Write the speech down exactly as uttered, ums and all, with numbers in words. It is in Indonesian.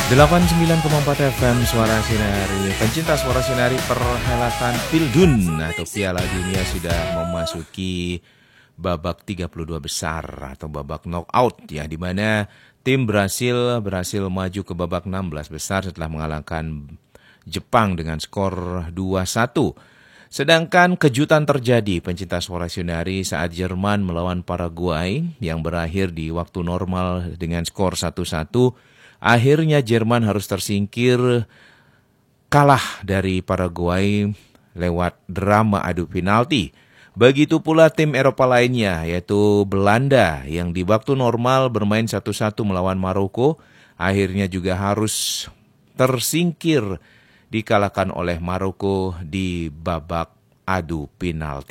delapan puluh sembilan koma empat F M Suara Sinari. Pencinta Suara Sinari, perhelatan Pildun atau Piala Dunia sudah memasuki babak tiga puluh dua besar atau babak knockout ya, di mana tim Brasil berhasil maju ke babak enam belas besar setelah mengalahkan Jepang dengan skor dua satu. Sedangkan kejutan terjadi pencinta Suara Sinari saat Jerman melawan Paraguay yang berakhir di waktu normal dengan skor satu satu. Akhirnya Jerman harus tersingkir kalah dari Paraguay lewat drama adu penalti. Begitu pula tim Eropa lainnya, yaitu Belanda yang di waktu normal bermain satu satu melawan Maroko, akhirnya juga harus tersingkir dikalahkan oleh Maroko di babak adu penalti.